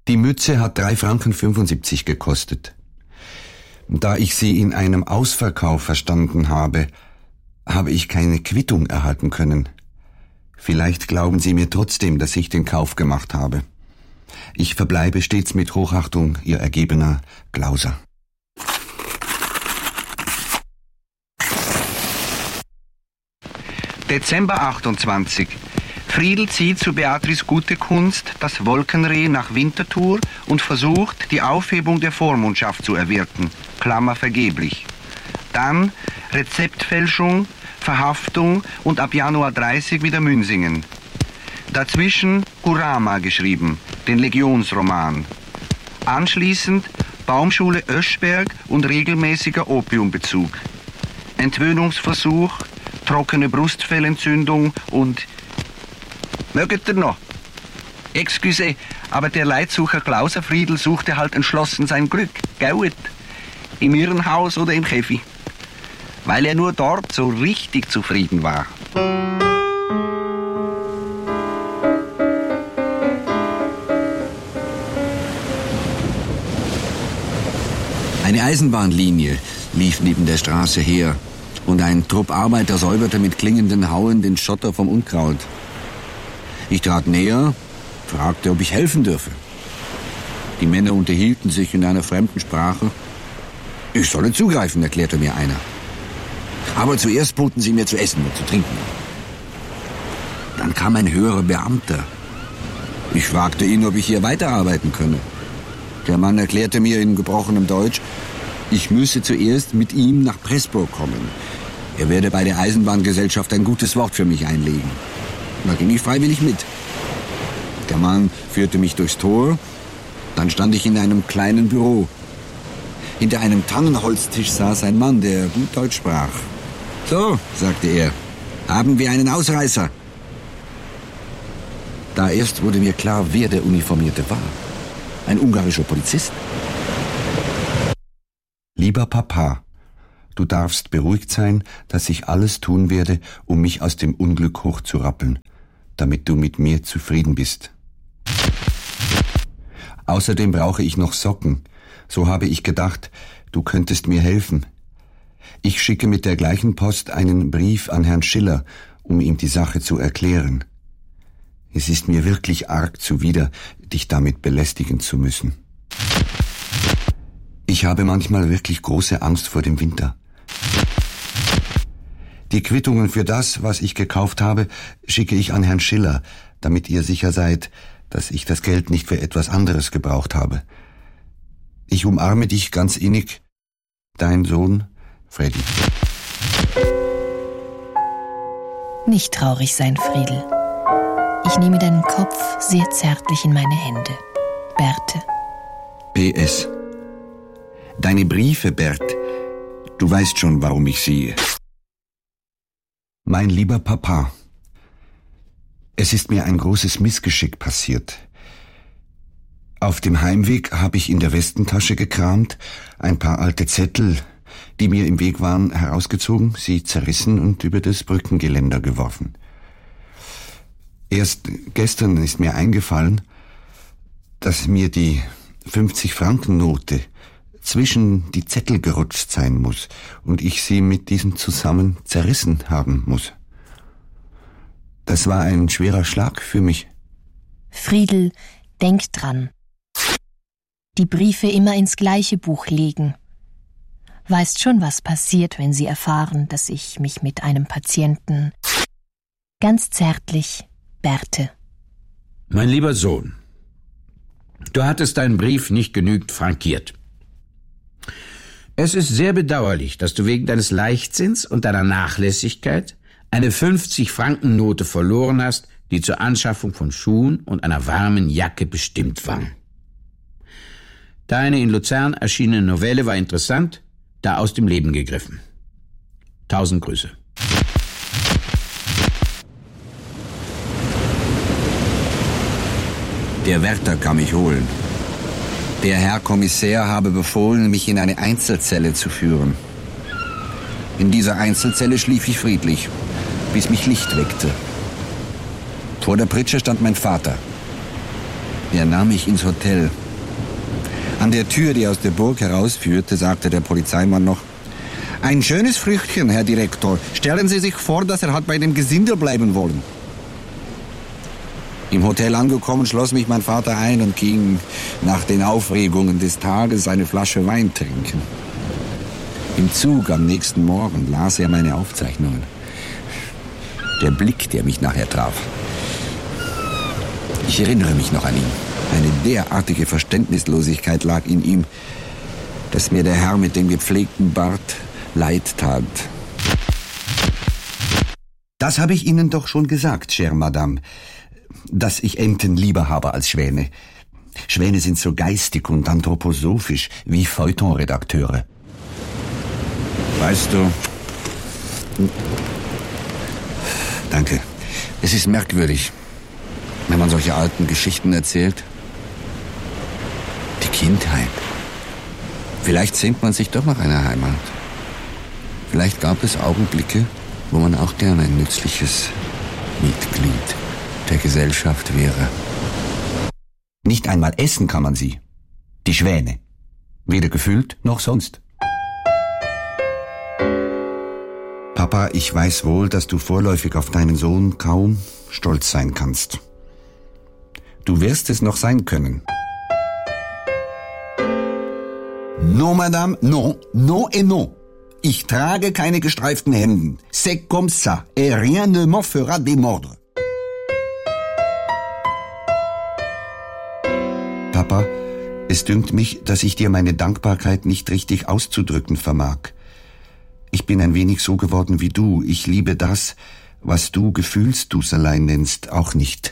Die Mütze hat 3,75 Franken gekostet. Da ich sie in einem Ausverkauf verstanden habe, habe ich keine Quittung erhalten können. Vielleicht glauben Sie mir trotzdem, dass ich den Kauf gemacht habe. Ich verbleibe stets mit Hochachtung, Ihr ergebener Glauser. Dezember 28. Friedel zieht zu Beatrice Gutekunst das Wolkenreh nach Winterthur und versucht, die Aufhebung der Vormundschaft zu erwirken. Klammer vergeblich. Dann Rezeptfälschung, Verhaftung und ab Januar 30 wieder Münsingen. Dazwischen Kurama geschrieben, den Legionsroman. Anschließend Baumschule Öschberg und regelmäßiger Opiumbezug. Entwöhnungsversuch, trockene Brustfellentzündung und... Möget ihr noch? Excuse, aber der Leitsucher Klauser Friedel suchte halt entschlossen sein Glück, gell? Im Irrenhaus oder im Käfi. Weil er nur dort so richtig zufrieden war. Eine Eisenbahnlinie lief neben der Straße her und ein Trupp Arbeiter säuberte mit klingenden Hauen den Schotter vom Unkraut. Ich trat näher, fragte, ob ich helfen dürfe. Die Männer unterhielten sich in einer fremden Sprache. Ich solle zugreifen, erklärte mir einer. Aber zuerst boten sie mir zu essen und zu trinken. Dann kam ein höherer Beamter. Ich fragte ihn, ob ich hier weiterarbeiten könne. Der Mann erklärte mir in gebrochenem Deutsch, ich müsse zuerst mit ihm nach Pressburg kommen. Er werde bei der Eisenbahngesellschaft ein gutes Wort für mich einlegen. Da ging ich freiwillig mit. Der Mann führte mich durchs Tor. Dann stand ich in einem kleinen Büro. Hinter einem Tannenholztisch saß ein Mann, der gut Deutsch sprach. So, sagte er, haben wir einen Ausreißer. Da erst wurde mir klar, wer der Uniformierte war. Ein ungarischer Polizist. Lieber Papa, du darfst beruhigt sein, dass ich alles tun werde, um mich aus dem Unglück hochzurappeln, damit du mit mir zufrieden bist. Außerdem brauche ich noch Socken. So habe ich gedacht, du könntest mir helfen. Ich schicke mit der gleichen Post einen Brief an Herrn Schiller, um ihm die Sache zu erklären. Es ist mir wirklich arg zuwider, dich damit belästigen zu müssen. Ich habe manchmal wirklich große Angst vor dem Winter. Die Quittungen für das, was ich gekauft habe, schicke ich an Herrn Schiller, damit ihr sicher seid, dass ich das Geld nicht für etwas anderes gebraucht habe. Ich umarme dich ganz innig, dein Sohn Freddy. Nicht traurig sein, Friedel. Ich nehme deinen Kopf sehr zärtlich in meine Hände. Berthe. PS. Deine Briefe, Bert. Du weißt schon, warum ich sie... Mein lieber Papa, es ist mir ein großes Missgeschick passiert. Auf dem Heimweg habe ich in der Westentasche gekramt, ein paar alte Zettel, die mir im Weg waren, herausgezogen, sie zerrissen und über das Brückengeländer geworfen. Erst gestern ist mir eingefallen, dass mir die 50-Franken-Note zwischen die Zettel gerutscht sein muss und ich sie mit diesem zusammen zerrissen haben muss. Das war ein schwerer Schlag für mich. Friedel, denk dran. Die Briefe immer ins gleiche Buch legen. Weißt schon, was passiert, wenn sie erfahren, dass ich mich mit einem Patienten... Ganz zärtlich, Berthe. Mein lieber Sohn, du hattest deinen Brief nicht genügend frankiert. Es ist sehr bedauerlich, dass du wegen deines Leichtsinns und deiner Nachlässigkeit eine 50-Franken-Note verloren hast, die zur Anschaffung von Schuhen und einer warmen Jacke bestimmt war. Deine in Luzern erschienene Novelle war interessant, da aus dem Leben gegriffen. 1000 Grüße. Der Wärter kam mich holen. Der Herr Kommissär habe befohlen, mich in eine Einzelzelle zu führen. In dieser Einzelzelle schlief ich friedlich, bis mich Licht weckte. Vor der Pritsche stand mein Vater. Er nahm mich ins Hotel. An der Tür, die aus der Burg herausführte, sagte der Polizeimann noch: Ein schönes Früchtchen, Herr Direktor. Stellen Sie sich vor, dass er hat bei dem Gesindel bleiben wollen. Im Hotel angekommen, schloss mich mein Vater ein und ging nach den Aufregungen des Tages eine Flasche Wein trinken. Im Zug am nächsten Morgen las er meine Aufzeichnungen. Der Blick, der mich nachher traf. Ich erinnere mich noch an ihn. Eine derartige Verständnislosigkeit lag in ihm, dass mir der Herr mit dem gepflegten Bart leid tat. Das habe ich Ihnen doch schon gesagt, chère Madame, dass ich Enten lieber habe als Schwäne. Schwäne sind so geistig und anthroposophisch wie Feuilleton-Redakteure. Weißt du... Danke. Es ist merkwürdig, wenn man solche alten Geschichten erzählt. Die Kindheit. Vielleicht sehnt man sich doch nach einer Heimat. Vielleicht gab es Augenblicke, wo man auch gern ein nützliches Mitglied der Gesellschaft wäre. Nicht einmal essen kann man sie. Die Schwäne. Weder gefüllt noch sonst. Papa, ich weiß wohl, dass du vorläufig auf deinen Sohn kaum stolz sein kannst. Du wirst es noch sein können. Non, Madame, non, non et non. Ich trage keine gestreiften Hemden. C'est comme ça, et rien ne m'en fera démordre. Papa, es dünkt mich, dass ich dir meine Dankbarkeit nicht richtig auszudrücken vermag. Ich bin ein wenig so geworden wie du. Ich liebe das, was du Gefühlsduselei nennst, auch nicht.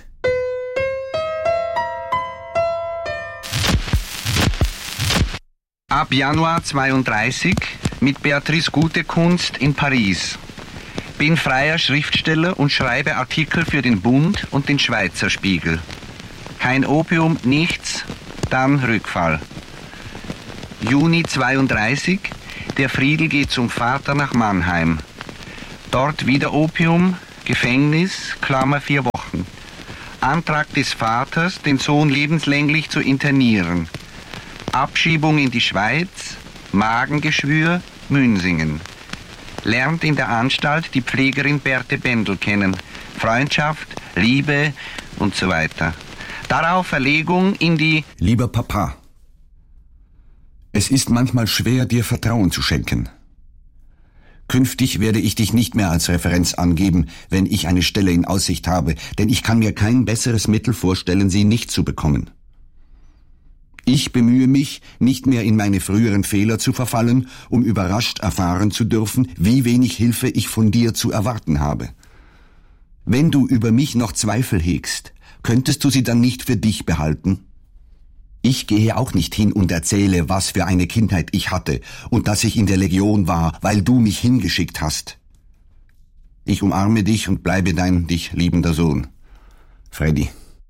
Ab Januar 32 mit Beatrice Gutekunst in Paris. Bin freier Schriftsteller und schreibe Artikel für den Bund und den Schweizer Spiegel. Kein Opium, nichts, dann Rückfall. Juni 32, der Friedel geht zum Vater nach Mannheim. Dort wieder Opium, Gefängnis, Klammer 4 Wochen. Antrag des Vaters, den Sohn lebenslänglich zu internieren. Abschiebung in die Schweiz, Magengeschwür, Münsingen. Lernt in der Anstalt die Pflegerin Berthe Bendel kennen. Freundschaft, Liebe und so weiter. Darauf Verlegung in die... Lieber Papa, es ist manchmal schwer, dir Vertrauen zu schenken. Künftig werde ich dich nicht mehr als Referenz angeben, wenn ich eine Stelle in Aussicht habe, denn ich kann mir kein besseres Mittel vorstellen, sie nicht zu bekommen. Ich bemühe mich, nicht mehr in meine früheren Fehler zu verfallen, um überrascht erfahren zu dürfen, wie wenig Hilfe ich von dir zu erwarten habe. Wenn du über mich noch Zweifel hegst, könntest du sie dann nicht für dich behalten? Ich gehe auch nicht hin und erzähle, was für eine Kindheit ich hatte und dass ich in der Legion war, weil du mich hingeschickt hast. Ich umarme dich und bleibe dein dich liebender Sohn. Freddy.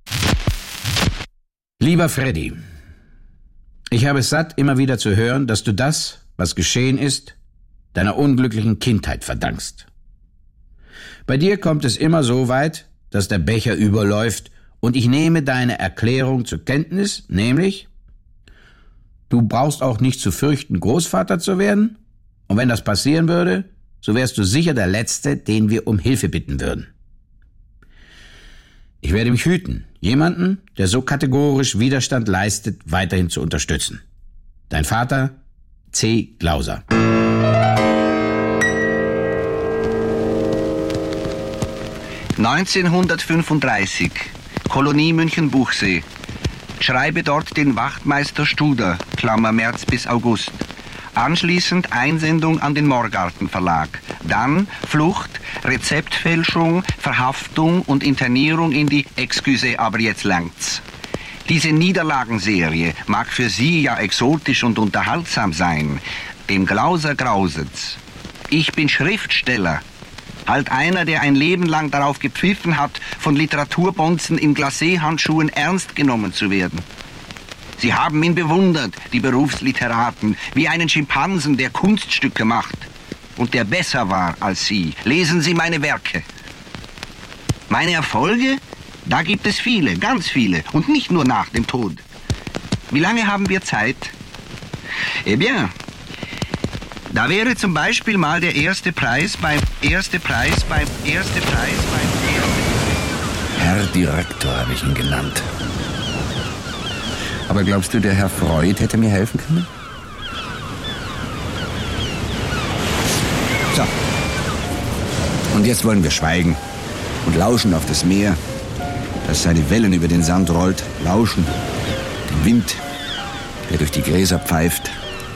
Lieber Freddy, ich habe es satt, immer wieder zu hören, dass du das, was geschehen ist, deiner unglücklichen Kindheit verdankst. Bei dir kommt es immer so weit, dass der Becher überläuft, und ich nehme deine Erklärung zur Kenntnis, nämlich, du brauchst auch nicht zu fürchten, Großvater zu werden, und wenn das passieren würde, so wärst du sicher der Letzte, den wir um Hilfe bitten würden. Ich werde mich hüten, jemanden, der so kategorisch Widerstand leistet, weiterhin zu unterstützen. Dein Vater, C. Glauser. (1935) Kolonie München-Buchsee. Schreibe dort den Wachtmeister Studer, Klammer März bis August. Anschließend Einsendung an den Morgarten Verlag. Dann Flucht, Rezeptfälschung, Verhaftung und Internierung in die Excuse, aber jetzt langt's. Diese Niederlagenserie mag für Sie ja exotisch und unterhaltsam sein. Dem Glauser grauset's. Ich bin Schriftsteller. Halt einer, der ein Leben lang darauf gepfiffen hat, von Literaturbonzen in Glacé-Handschuhen ernst genommen zu werden. Sie haben ihn bewundert, die Berufsliteraten, wie einen Schimpansen, der Kunststücke macht und der besser war als Sie. Lesen Sie meine Werke. Meine Erfolge? Da gibt es viele, ganz viele. Und nicht nur nach dem Tod. Wie lange haben wir Zeit? Eh bien, da wäre zum Beispiel mal der erste Preis beim Herr Direktor habe ich ihn genannt. Aber glaubst du, der Herr Freud hätte mir helfen können? So. Und jetzt wollen wir schweigen und lauschen auf das Meer, das seine Wellen über den Sand rollt. Lauschen, den Wind, der durch die Gräser pfeift.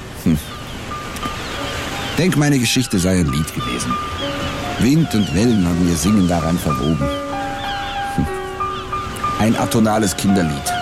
Denk, meine Geschichte sei ein Lied gewesen. Wind und Wellen haben ihr Singen daran verwoben. Ein atonales Kinderlied.